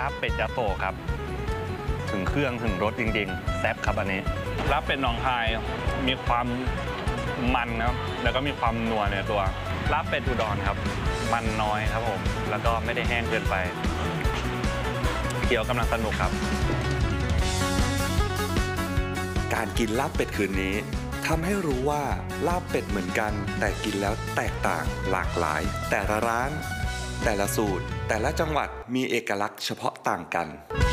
าบเป็ดยะโสครับถึงเครื่องถึงรสจริงๆแซ่บครับอันนี้ลาบเป็ดหนองคายมีความมันครับแล้วก็มีความนัวในตัวลาบเป็ดอุดรครับมันน้อยครับผมแล้วก็ไม่ได้แห้งเกินไปเคี้ยวกำลังสนุกครับการกินลาบเป็ดคืนนี้ทำให้รู้ว่าลาบเป็ดเหมือนกันแต่กินแล้วแตกต่างหลากหลายแต่ละร้านแต่ละสูตรแต่ละจังหวัดมีเอกลักษณ์เฉพาะต่างกัน